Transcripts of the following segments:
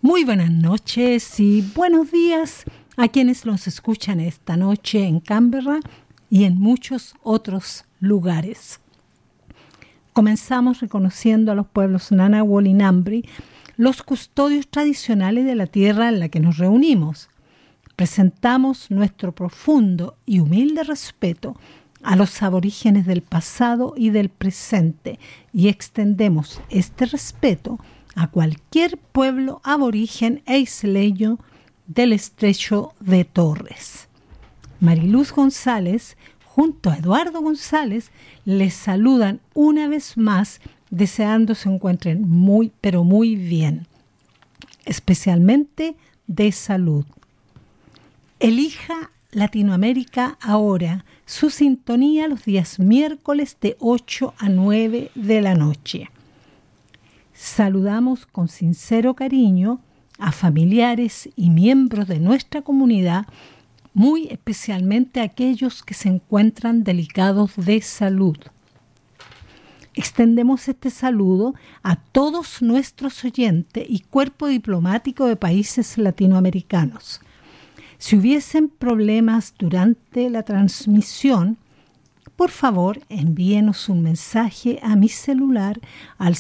Muy buenas noches y buenos días a quienes nos escuchan esta noche en Canberra y en muchos otros lugares. Comenzamos reconociendo a los pueblos Ngunnawal y Ngambri, los custodios tradicionales de la tierra en la que nos reunimos. Presentamos nuestro profundo y humilde respeto a los aborígenes del pasado y del presente y extendemos este respeto a cualquier pueblo aborigen e isleño del estrecho de Torres. Mariluz González, junto a Eduardo González, les saludan una vez más, deseando se encuentren muy, pero muy bien, especialmente de salud. Elija Latinoamérica ahora, su sintonía los días miércoles de 8 a 9 de la noche. Saludamos con sincero cariño a familiares y miembros de nuestra comunidad, muy especialmente a aquellos que se encuentran delicados de salud. Extendemos este saludo a todos nuestros oyentes y cuerpo diplomático de países latinoamericanos. Si hubiesen problemas durante la transmisión, por favor, envíenos un mensaje a mi celular al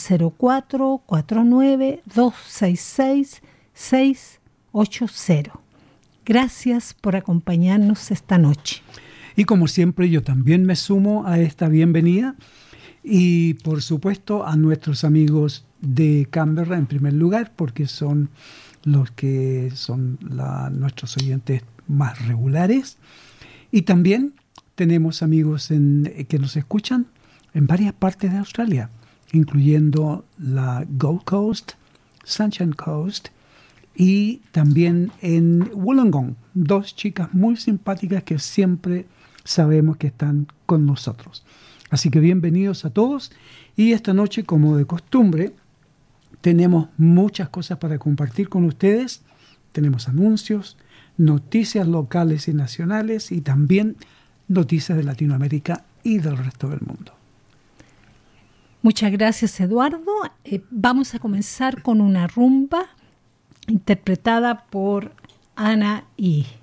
0449-266-680. Gracias por acompañarnos esta noche. Y como siempre, yo también me sumo a esta bienvenida y, por supuesto, a nuestros amigos de Canberra en primer lugar, porque son los que son nuestros oyentes más regulares. Y también tenemos amigos que nos escuchan en varias partes de Australia, incluyendo la Gold Coast, Sunshine Coast y también en Wollongong, dos chicas muy simpáticas que siempre sabemos que están con nosotros. Así que bienvenidos a todos y esta noche, como de costumbre, tenemos muchas cosas para compartir con ustedes. Tenemos anuncios, noticias locales y nacionales y también noticias de Latinoamérica y del resto del mundo. Muchas gracias, Eduardo. Vamos a comenzar con una rumba interpretada por Ana I.